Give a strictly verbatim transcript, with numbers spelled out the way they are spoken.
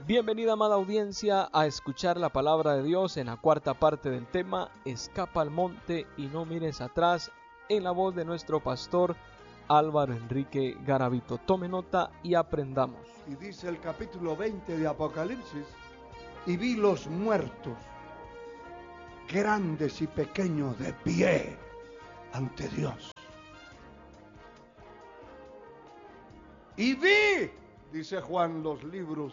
Bienvenida, amada audiencia, a escuchar la palabra de Dios en la cuarta parte del tema Escapa al monte y no mires atrás, en la voz de nuestro pastor Álvaro Enrique Garavito. Tome nota y aprendamos. Y dice el capítulo veinte de Apocalipsis: y vi los muertos, grandes y pequeños, de pie ante Dios. Y vi, dice Juan, los libros